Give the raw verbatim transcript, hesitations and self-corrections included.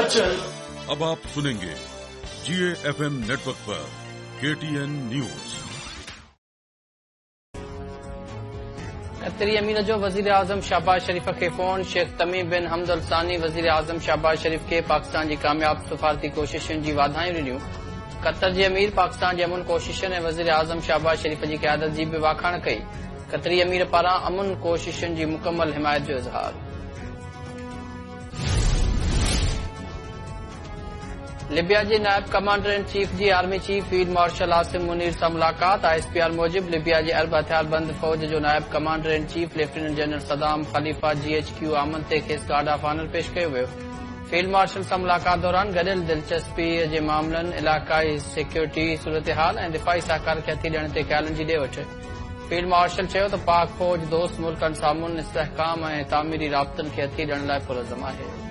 हलचल। अब आप सुनेंगे जीए एफएम नेटवर्क पर केटीएन न्यूज। कतरी अमीर जो वजीर आजम शहबाज शरीफ के फोन। शेख तमीम बिन हमद अल सानी वजीर आजम शहबाज शरीफ के पाकिस्तान की कामयाब सफारती कोशिशुनि जी वाधायूं ॾिनियूं। कतर जे अमीर पाकिस्तान जी अमन कोशिशुनि ऐं वजीर आजम शहबाज शरीफ जी क़यादत जी बि वाखाण कई। कतरी अमीर पारां अमन कोशिशुनि जी मुकम्मल हिमायत जो इज़हार। लिबिया जे नायब commander in chief ji army chief field marshal Asim Munir सां मुलाक़ात। आईएसपीआर मूजिब लिबिया जे अरब हथियारबंद फौज जो नायब commander in chief lieutenant general Saddam Khalifa GHQ आमन ते खेसि गार्ड ऑफ ऑनर पेश कयो वियो। फील्ड मार्शल सां मुलाक़ात दौरान गॾियल दिलचस्पीअ जे मामलनि, इलाक़ाई सिक्योरिटी सूरतहाल ऐं दिफ़ाई सहकार खे हथी ॾियण ते ख़्यालनि जी ॾे वठि। फील्ड मार्शल चयो त पाक फौज दोस्त मुल्कनि साम्हूं इस्तेहकाम ऐं तामीरी राब्तनि खे हथी ॾियण लाइ पुरज़म आहे।